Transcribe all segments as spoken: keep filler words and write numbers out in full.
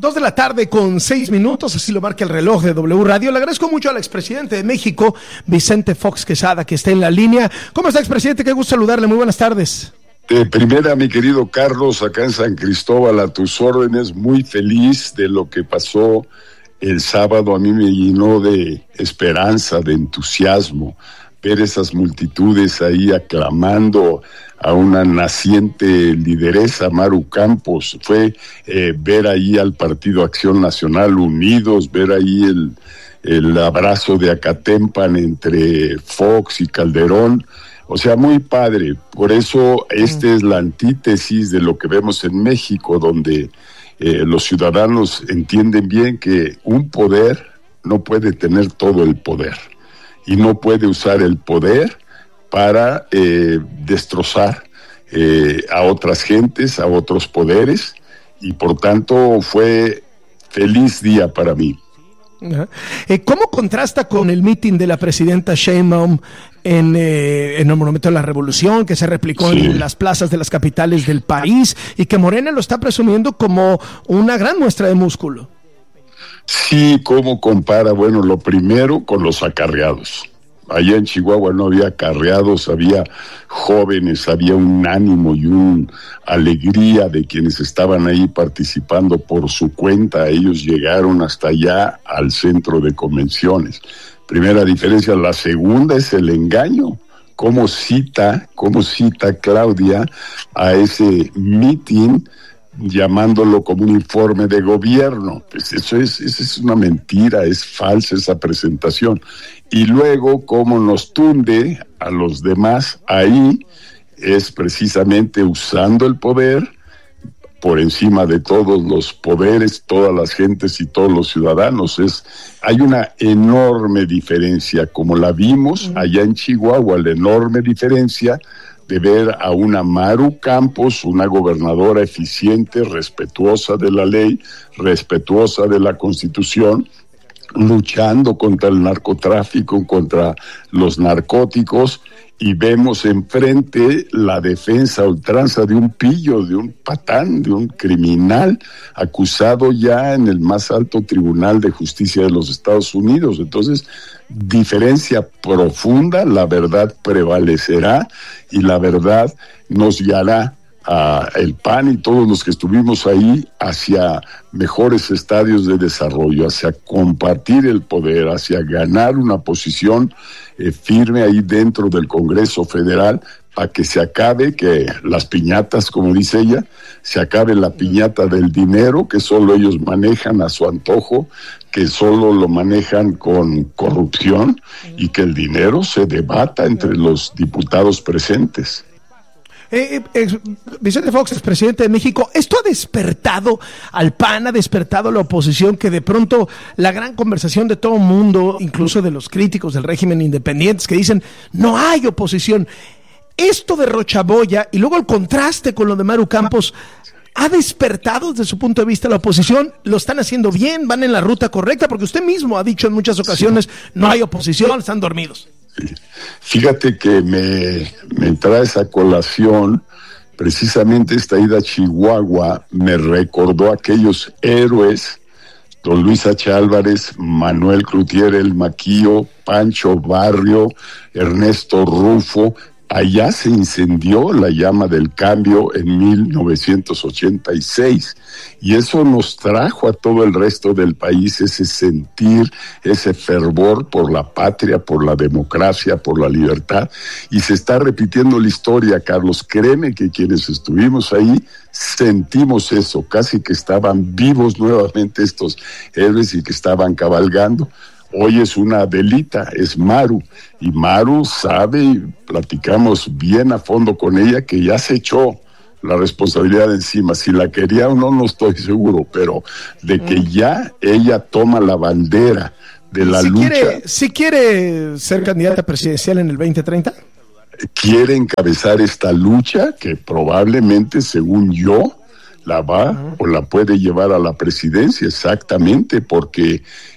Dos de la tarde con seis minutos, así lo marca el reloj de W Radio. Le agradezco mucho al expresidente de México, Vicente Fox Quesada, que está en la línea. ¿Cómo está, expresidente? Qué gusto saludarle. Muy buenas tardes. De primera, mi querido Carlos, acá en San Cristóbal, a tus órdenes, muy feliz de lo que pasó el sábado. A mí me llenó de esperanza, de entusiasmo, ver esas multitudes ahí aclamando a una naciente lideresa, Maru Campos. Fue eh, ver ahí al Partido Acción Nacional unidos, ver ahí el, el abrazo de Acatempan entre Fox y Calderón. O sea, muy padre. Por eso esta es la antítesis de lo que vemos en México, donde eh, los ciudadanos entienden bien que un poder no puede tener todo el poder y no puede usar el poder para eh, destrozar eh, a otras gentes, a otros poderes, y por tanto fue feliz día para mí. Uh-huh. Eh, ¿Cómo contrasta con el mitin de la presidenta Sheinbaum en, eh, en el Monumento de la Revolución, que se replicó sí. en las plazas de las capitales del país, y que Morena lo está presumiendo como una gran muestra de músculo? Sí, ¿cómo compara? Bueno, lo primero con los acarreados. Allá en Chihuahua no había acarreados, había jóvenes, había un ánimo y una alegría de quienes estaban ahí participando por su cuenta. Ellos llegaron hasta allá al centro de convenciones. Primera diferencia. La segunda es el engaño. ¿Cómo cita, cómo cita Claudia a ese mitin, llamándolo como un informe de gobierno? Pues eso es, eso es una mentira, es falsa esa presentación. Y luego, cómo nos tunde a los demás ahí, es precisamente usando el poder por encima de todos los poderes, todas las gentes y todos los ciudadanos. Es, hay una enorme diferencia, como la vimos allá en Chihuahua, la enorme diferencia de ver a una Maru Campos, una gobernadora eficiente, respetuosa de la ley, respetuosa de la Constitución, luchando contra el narcotráfico, contra los narcóticos, y vemos enfrente la defensa a ultranza de un pillo, de un patán, de un criminal, acusado ya en el más alto tribunal de justicia de los Estados Unidos. Entonces, diferencia profunda, la verdad prevalecerá y la verdad nos guiará a el P A N y todos los que estuvimos ahí hacia mejores estadios de desarrollo, hacia compartir el poder, hacia ganar una posición eh, firme ahí dentro del Congreso Federal, para que se acabe, que las piñatas, como dice ella, se acabe la piñata del dinero, que solo ellos manejan a su antojo, que solo lo manejan con corrupción, y que el dinero se debata entre los diputados presentes. Eh, eh, Vicente Fox, expresidente de México, ¿esto ha despertado al P A N, ha despertado a la oposición, que de pronto la gran conversación de todo el mundo, incluso de los críticos del régimen independientes, que dicen no hay oposición? Esto de Rochamoya y luego el contraste con lo de Maru Campos, ¿ha despertado desde su punto de vista la oposición? ¿Lo están haciendo bien? ¿Van en la ruta correcta? Porque usted mismo ha dicho en muchas ocasiones, no hay oposición, están dormidos. Fíjate que me, me trae esa colación, precisamente esta ida a Chihuahua me recordó a aquellos héroes, don Luis H. Álvarez, Manuel Cloutier el Maquío, Pancho Barrio, Ernesto Rufo. Allá se incendió la llama del cambio en mil novecientos ochenta y seis, y eso nos trajo a todo el resto del país ese sentir, ese fervor por la patria, por la democracia, por la libertad, y se está repitiendo la historia, Carlos. Créeme que quienes estuvimos ahí sentimos eso, casi que estaban vivos nuevamente estos héroes y que estaban cabalgando. Hoy es una Adelita, es Maru, y Maru sabe, y platicamos bien a fondo con ella, que ya se echó la responsabilidad encima. Si la quería o no, no estoy seguro, pero de que ya ella toma la bandera de la si lucha. Quiere, si quiere ser candidata presidencial en el veinte treinta. Quiere encabezar esta lucha que probablemente, según yo, la va uh-huh. o la puede llevar a la presidencia, exactamente, porque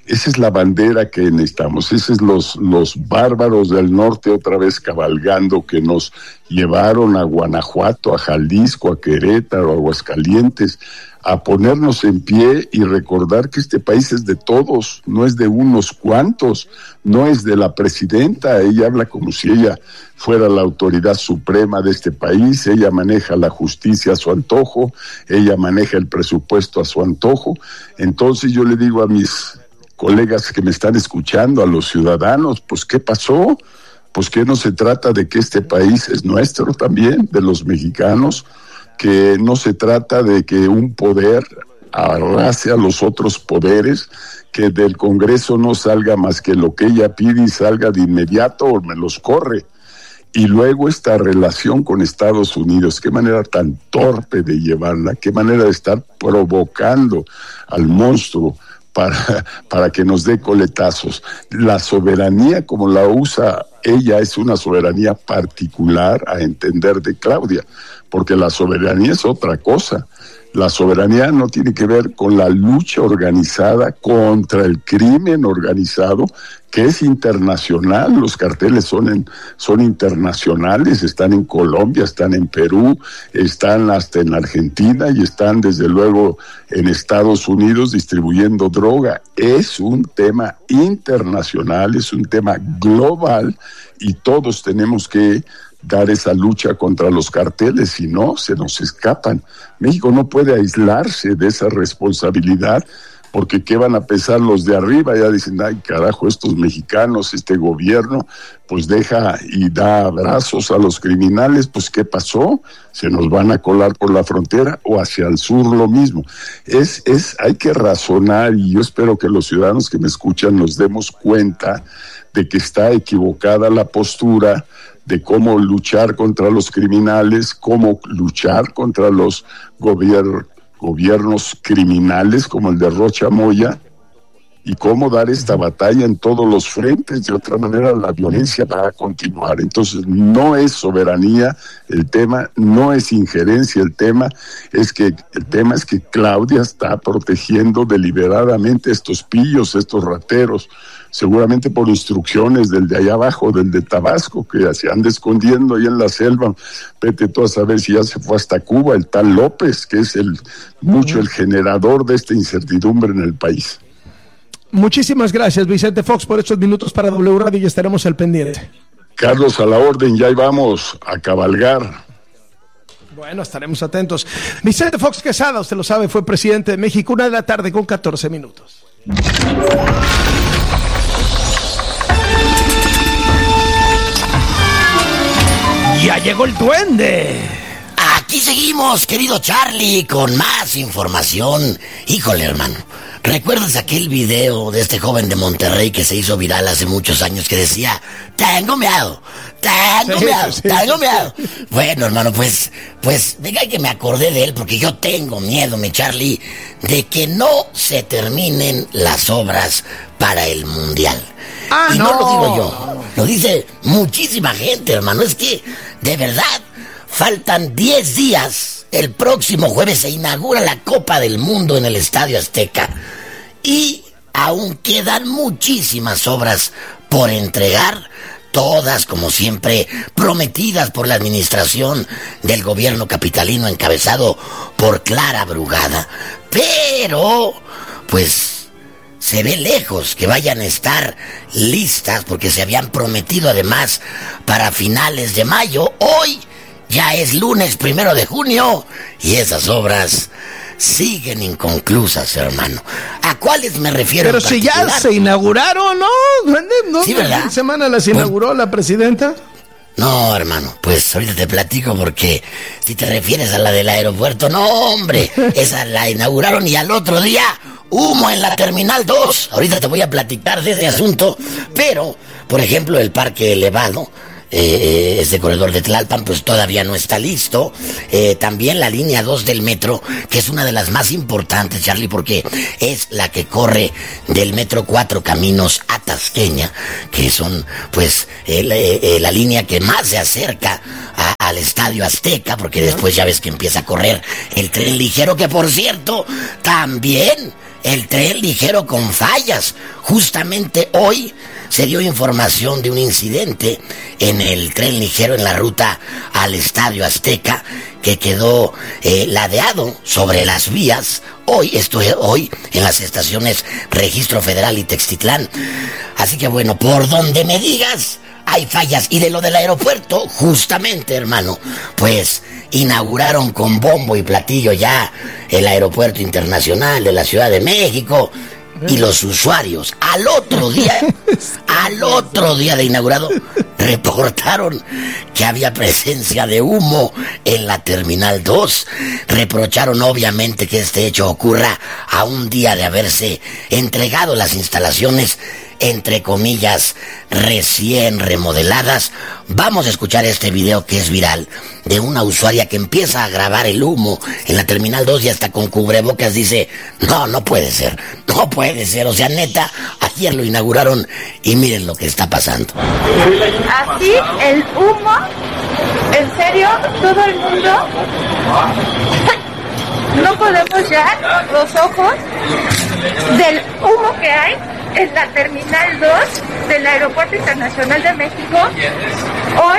Esa es la bandera que necesitamos, esos son los, los bárbaros del norte otra vez cabalgando que nos llevaron a Guanajuato, a Jalisco, a Querétaro, a Aguascalientes, a ponernos en pie y recordar que este país es de todos, no es de unos cuantos, no es de la presidenta. Ella habla como si ella fuera la autoridad suprema de este país, ella maneja la justicia a su antojo, ella maneja el presupuesto a su antojo. Entonces yo le digo a mis colegas que me están escuchando, a los ciudadanos, pues ¿qué pasó? Pues que no se trata de que este país es nuestro también, de los mexicanos, que no se trata de que un poder arrase a los otros poderes, que del Congreso no salga más que lo que ella pide y salga de inmediato o me los corre. Y luego esta relación con Estados Unidos, qué manera tan torpe de llevarla, qué manera de estar provocando al monstruo para, para que nos dé coletazos. La soberanía como la usa ella es una soberanía particular a entender de Claudia, porque la soberanía es otra cosa. La soberanía no tiene que ver con la lucha organizada contra el crimen organizado, que es internacional. Los carteles son, en, son internacionales, están en Colombia, están en Perú, están hasta en Argentina y están desde luego en Estados Unidos distribuyendo droga. Es un tema internacional, es un tema global y todos tenemos que dar esa lucha contra los carteles, si no, se nos escapan. México no puede aislarse de esa responsabilidad, porque ¿qué van a pensar los de arriba? Ya dicen, ay carajo, estos mexicanos, este gobierno, pues deja y da abrazos a los criminales, pues ¿qué pasó? ¿Se nos van a colar por la frontera o hacia el sur lo mismo? Es, es, hay que razonar, y yo espero que los ciudadanos que me escuchan nos demos cuenta de que está equivocada la postura de cómo luchar contra los criminales, cómo luchar contra los gobier- gobiernos criminales como el de Rocha Moya, y cómo dar esta batalla en todos los frentes. De otra manera la violencia va a continuar. Entonces no es soberanía el tema, no es injerencia el tema, es que el tema es que Claudia está protegiendo deliberadamente estos pillos, estos rateros, seguramente por instrucciones del de allá abajo, del de Tabasco, que se anda escondiendo ahí en la selva. Vete tú a saber si ya se fue hasta Cuba, el tal López, que es el mucho el generador de esta incertidumbre en el país. Muchísimas gracias, Vicente Fox, por estos minutos para W Radio y estaremos al pendiente. Carlos, a la orden, ya vamos a cabalgar. Bueno, estaremos atentos. Vicente Fox Quesada, usted lo sabe, fue presidente de México, una de la tarde con catorce minutos. Ya llegó el duende. Aquí seguimos, querido Charlie, con más información. Híjole, hermano, ¿recuerdas aquel video de este joven de Monterrey que se hizo viral hace muchos años que decía, tengo miedo, tengo sí, miedo, sí, tengo sí, miedo? Sí. Bueno, hermano, pues, pues, venga que me acordé de él porque yo tengo miedo, mi Charlie, de que no se terminen las obras para el Mundial. Ah, y no. no lo digo yo, lo dice muchísima gente, hermano. Es que, de verdad, faltan diez días. El próximo jueves se inaugura la Copa del Mundo en el Estadio Azteca. Y aún quedan muchísimas obras por entregar, todas, como siempre, prometidas por la administración del gobierno capitalino encabezado por Clara Brugada. Pero, pues, se ve lejos que vayan a estar listas, porque se habían prometido además para finales de mayo. Hoy ya es lunes primero de junio y esas obras siguen inconclusas, hermano. ¿A cuáles me refiero? Pero si ya se inauguraron, ¿no? ¿No? Sí, ¿verdad? ¿En semana las inauguró pues, la presidenta? No, hermano, pues ahorita te platico, porque si te refieres a la del aeropuerto, no, hombre, esa la inauguraron y al otro día humo en la Terminal dos. Ahorita te voy a platicar de ese asunto, pero, por ejemplo, el parque elevado, eh, este corredor de Tlalpan, pues todavía no está listo. Eh, también la línea dos del metro, que es una de las más importantes, Charlie, porque es la que corre del metro Cuatro Caminos a Tasqueña, que son, pues, eh, eh, la línea que más se acerca a, al Estadio Azteca, porque después ya ves que empieza a correr el tren ligero, que por cierto, también el tren ligero con fallas. Justamente hoy se dio información de un incidente en el tren ligero en la ruta al Estadio Azteca que quedó eh, ladeado sobre las vías. Hoy, esto es hoy, en las estaciones Registro Federal y Textitlán. Así que bueno, por donde me digas, hay fallas. Y de lo del aeropuerto, justamente, hermano, pues inauguraron con bombo y platillo ya el aeropuerto internacional de la Ciudad de México. Y los usuarios, al otro día, al otro día de inaugurado, reportaron que había presencia de humo en la Terminal dos. Reprocharon obviamente que este hecho ocurra a un día de haberse entregado las instalaciones, entre comillas, recién remodeladas. Vamos a escuchar este video que es viral de una usuaria que empieza a grabar el humo en la Terminal dos y hasta con cubrebocas dice, no, no puede ser, no puede ser, o sea, neta, ayer lo inauguraron y miren lo que está pasando. Así el humo, en serio, todo el mundo, no podemos ya los ojos del humo que hay en la Terminal dos del Aeropuerto Internacional de México. Hoy,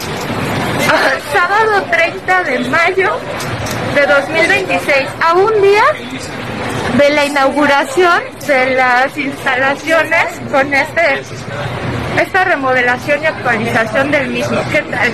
sábado treinta de mayo de dos mil veintiséis, a un día de la inauguración de las instalaciones con este esta remodelación y actualización del mismo. ¿Qué tal?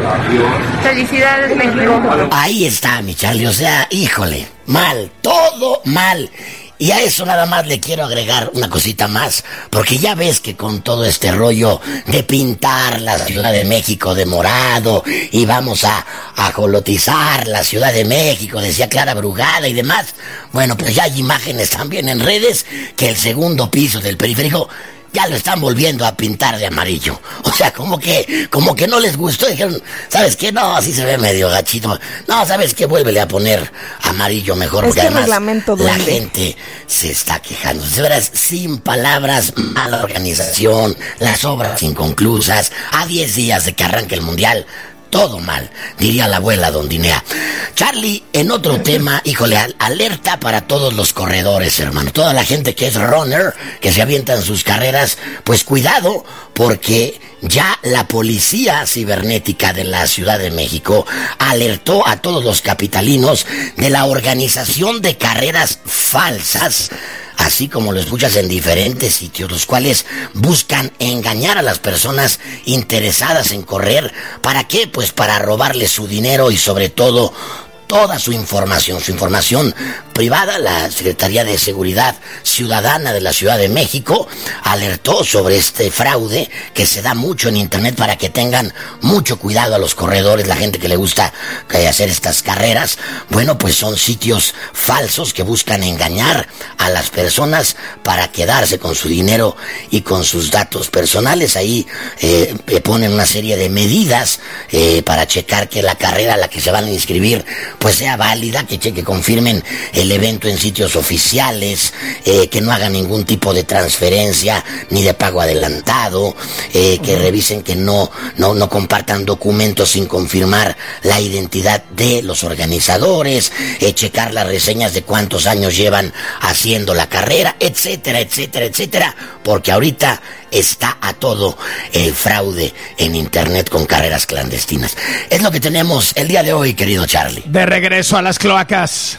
Felicidades, México. Ahí está, mi Charlie, o sea, híjole, mal, todo mal. Y a eso nada más le quiero agregar una cosita más, porque ya ves que con todo este rollo de pintar la Ciudad de México de morado y vamos a ajolotizar la Ciudad de México, decía Clara Brugada y demás, bueno, pues ya hay imágenes también en redes que el segundo piso del periférico ya lo están volviendo a pintar de amarillo. O sea, como que como que no les gustó. Dijeron, ¿sabes qué? No, así se ve medio gachito. No, ¿sabes qué? Vuélvele a poner amarillo mejor. Es porque que además reglamento la duele. gente se está quejando. De veras, sin palabras, mala organización, las obras inconclusas, a diez días de que arranque el Mundial. Todo mal, diría la abuela Dondinea. Charlie, en otro tema, híjole, al- alerta para todos los corredores, hermano. Toda la gente que es runner, que se avientan sus carreras, pues cuidado, porque ya la policía cibernética de la Ciudad de México alertó a todos los capitalinos de la organización de carreras falsas, así como lo escuchas en diferentes sitios, los cuales buscan engañar a las personas interesadas en correr. ¿Para qué? Pues para robarles su dinero y sobre todo toda su información, su información privada. La Secretaría de Seguridad Ciudadana de la Ciudad de México alertó sobre este fraude que se da mucho en internet, para que tengan mucho cuidado a los corredores, la gente que le gusta eh, hacer estas carreras. Bueno, pues son sitios falsos que buscan engañar a las personas para quedarse con su dinero y con sus datos personales. Ahí eh, eh, ponen una serie de medidas eh, para checar que la carrera a la que se van a inscribir pues sea válida, que, che- que confirmen el evento en sitios oficiales, eh, que no hagan ningún tipo de transferencia ni de pago adelantado, eh, que revisen que no, no, no compartan documentos sin confirmar la identidad de los organizadores, eh, checar las reseñas de cuántos años llevan haciendo la carrera, etcétera, etcétera, etcétera, porque ahorita está a todo el fraude en internet con carreras clandestinas. Es lo que tenemos el día de hoy, querido Charlie. De regreso a las cloacas.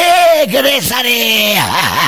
¡Regresaré!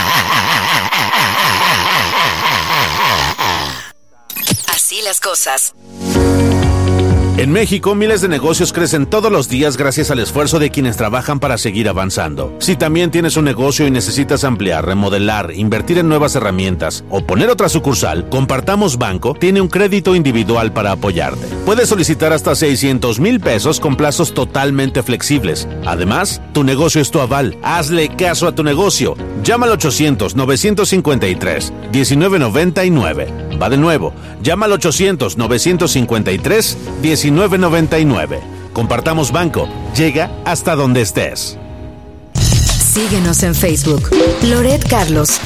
Así las cosas. En México, miles de negocios crecen todos los días gracias al esfuerzo de quienes trabajan para seguir avanzando. Si también tienes un negocio y necesitas ampliar, remodelar, invertir en nuevas herramientas o poner otra sucursal, Compartamos Banco tiene un crédito individual para apoyarte. Puedes solicitar hasta seiscientos mil pesos con plazos totalmente flexibles. Además, tu negocio es tu aval. Hazle caso a tu negocio. Llama al ochocientos, novecientos cincuenta y tres, diecinueve noventa y nueve. Va de nuevo. Llama al ochocientos, novecientos cincuenta y tres, diecinueve noventa y nueve. Compartamos Banco. Llega hasta donde estés. Síguenos en Facebook. Loret Carlos.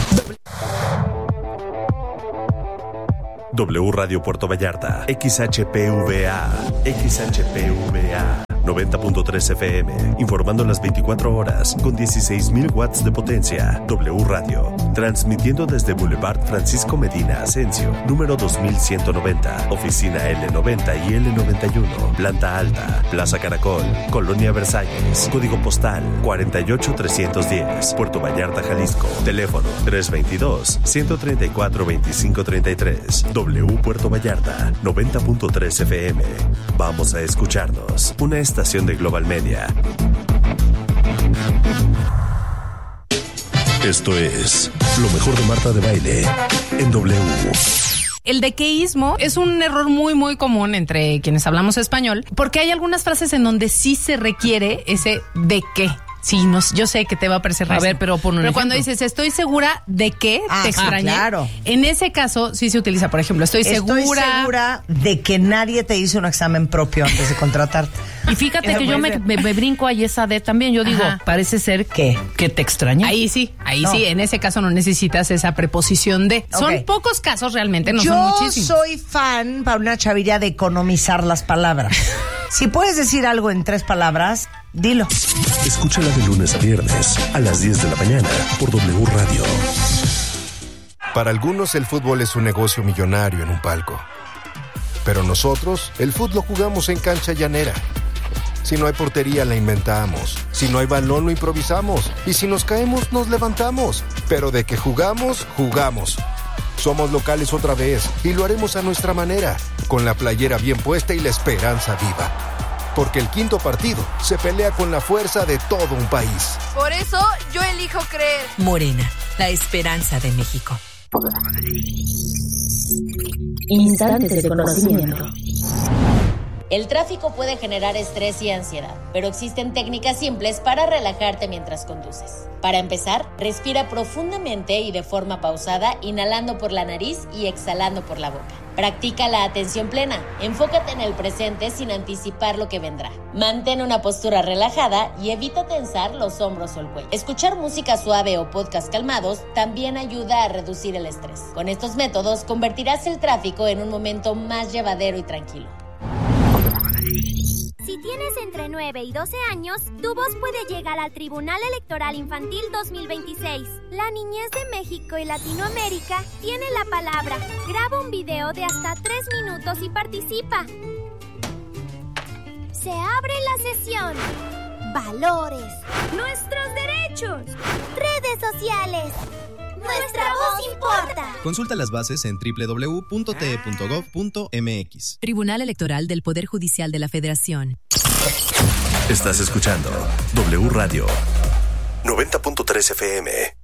W Radio Puerto Vallarta, X H P V A, X H P V A, noventa punto tres F M, informando las veinticuatro horas con dieciséis mil watts de potencia. W Radio, transmitiendo desde Boulevard Francisco Medina Asensio, número dos mil ciento noventa, oficina L noventa y L noventa y uno, planta alta, Plaza Caracol, Colonia Versalles, código postal cuarenta y ocho trescientos diez, Puerto Vallarta, Jalisco, teléfono tres veintidós, ciento treinta y cuatro, veinticinco treinta y tres. W Puerto Vallarta, noventa punto tres F M. Vamos a escucharnos. Una estación de Global Media. Esto es lo mejor de Marta de Baile en W. El dequeísmo es un error muy, muy común entre quienes hablamos español, porque hay algunas frases en donde sí se requiere ese de qué. Sí, no, yo sé que te va a parecer raro. A ver, pero pon un Pero ejemplo. cuando dices, estoy segura de que Ah, te extrañé, claro. en ese caso sí se utiliza, por ejemplo, estoy, Estoy segura... segura de que nadie te hizo un examen propio antes de contratarte. Y fíjate que yo me, me, me brinco ahí esa de también. Yo digo, Ajá. parece ser ¿Qué? que te extrañé. Ahí sí, ahí No. sí, en ese caso no necesitas esa preposición de. Son Ok. pocos casos realmente, no Yo son muchísimos. soy fan, para una chaviría, de economizar las palabras. Si puedes decir algo en tres palabras, dilo. Escúchala de lunes a viernes a las diez de la mañana por W Radio. Para algunos el fútbol es un negocio millonario en un palco. Pero nosotros, el fútbol lo jugamos en cancha llanera. Si no hay portería, la inventamos. Si no hay balón, lo improvisamos. Y si nos caemos, nos levantamos. Pero de que jugamos, jugamos. Somos locales otra vez y lo haremos a nuestra manera, con la playera bien puesta y la esperanza viva. Porque el quinto partido se pelea con la fuerza de todo un país. Por eso yo elijo creer. Morena, la esperanza de México. Instantes de conocimiento. El tráfico puede generar estrés y ansiedad, pero existen técnicas simples para relajarte mientras conduces. Para empezar, respira profundamente y de forma pausada, inhalando por la nariz y exhalando por la boca. Practica la atención plena, enfócate en el presente sin anticipar lo que vendrá. Mantén una postura relajada y evita tensar los hombros o el cuello. Escuchar música suave o podcast calmados también ayuda a reducir el estrés. Con estos métodos convertirás el tráfico en un momento más llevadero y tranquilo. Si tienes entre nueve y doce años, tu voz puede llegar al Tribunal Electoral Infantil dos mil veintiséis. La niñez de México y Latinoamérica tiene la palabra. Graba un video de hasta tres minutos y participa. Se abre la sesión. Valores. Nuestros derechos. Redes sociales. Nuestra voz importa. Consulta las bases en doble u doble u doble u punto t e punto gov punto m x. Tribunal Electoral del Poder Judicial de la Federación. Estás escuchando W Radio noventa punto tres F M.